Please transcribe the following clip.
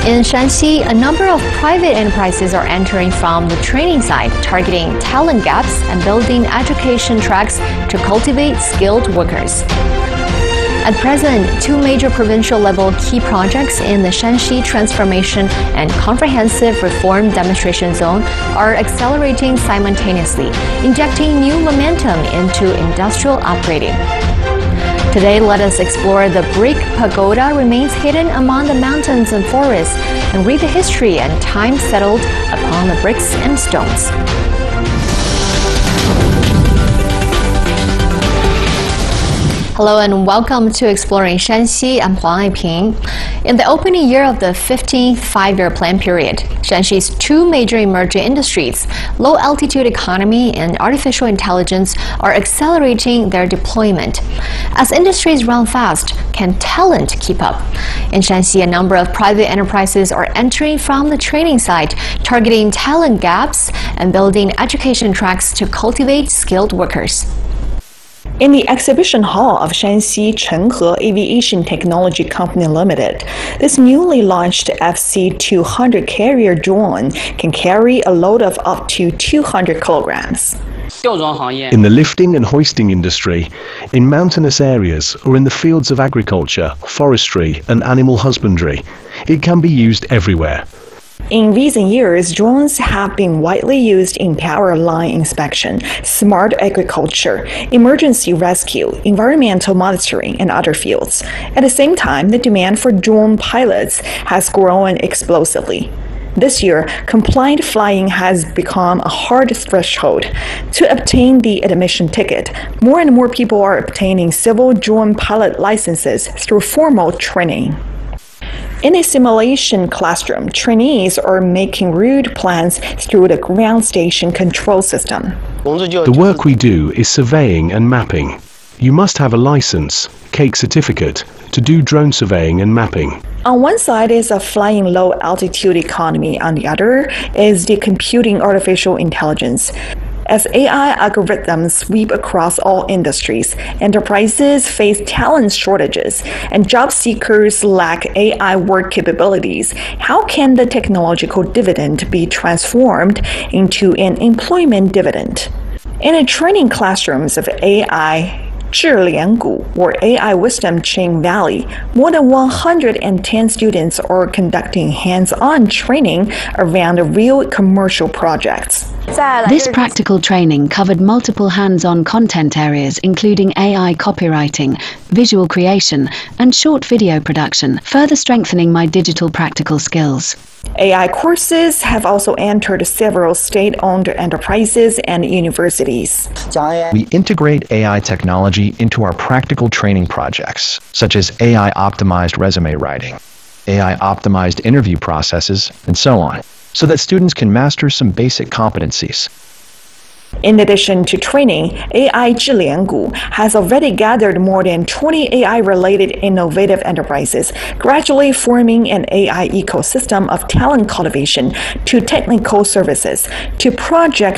In Shanxi, a number of private enterprises are entering from the training side, targeting talent gaps and building education tracks to cultivate skilled workers. At present, two major provincial-level key projects in the Shanxi Transformation and Comprehensive Reform Demonstration Zone are accelerating simultaneously, injecting new momentum into industrial upgrading. Today, let us explore the brick pagoda remains hidden among the mountains and forests and read the history and time settled upon the bricks and stones. Hello and welcome to Exploring Shanxi. I'm Huang Aiping. In the opening year of the 15th five-year plan period, Shanxi's two major emerging industries, low-altitude economy and artificial intelligence, are accelerating their deployment. As industries run fast, can talent keep up? In Shanxi, a number of private enterprises are entering from the training side, targeting talent gaps and building education tracks to cultivate skilled workers. In the exhibition hall of Shanxi Chenghe Aviation Technology Company Limited, this newly launched FC-200 carrier drone can carry a load of up to 200 kilograms. In the lifting and hoisting industry, in mountainous areas or in the fields of agriculture, forestry and animal husbandry, it can be used everywhere. In recent years, drones have been widely used in power line inspection, smart agriculture, emergency rescue, environmental monitoring, and other fields. At the same time, the demand for drone pilots has grown explosively. This year, compliant flying has become a hard threshold. To obtain the admission ticket, more and more people are obtaining civil drone pilot licenses through formal training. In a simulation classroom, trainees are making route plans through the ground station control system. The work we do is surveying and mapping. You must have a license, CAKE certificate, to do drone surveying and mapping. On one side is a flying low-altitude economy, on the other is the computing artificial intelligence. As AI algorithms sweep across all industries, enterprises face talent shortages, and job seekers lack AI work capabilities. How can the technological dividend be transformed into an employment dividend? In the training classrooms of AI Zhiliangu, or AI Wisdom Chain Valley, more than 110 students are conducting hands-on training around real commercial projects. This practical training covered multiple hands-on content areas including AI copywriting, visual creation, and short video production, further strengthening my digital practical skills. AI courses have also entered several state-owned enterprises and universities. We integrate AI technology into our practical training projects, such as AI-optimized resume writing, AI-optimized interview processes, and so on, so that students can master some basic competencies. In addition to training, AI Zhiliangu has already gathered more than 20 AI-related innovative enterprises, gradually forming an AI ecosystem of talent cultivation to technical services to project